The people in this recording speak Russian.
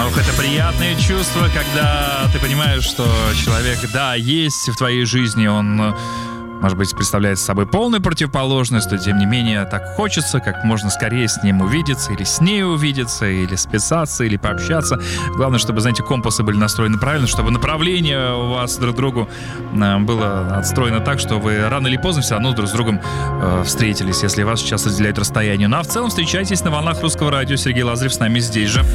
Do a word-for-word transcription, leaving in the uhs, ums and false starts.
Ох, это приятное чувство, когда ты понимаешь, что человек, да, есть в твоей жизни, он, может быть, представляет собой полную противоположность, но, тем не менее, так хочется как можно скорее с ним увидеться, или с ней увидеться, или списаться, или пообщаться. Главное, чтобы, знаете, компасы были настроены правильно, чтобы направление у вас друг к другу было отстроено так, что вы рано или поздно все равно друг с другом э, встретились, если вас сейчас разделяют расстояние. Ну а в целом встречайтесь на волнах Русского радио. Сергей Лазарев с нами здесь же.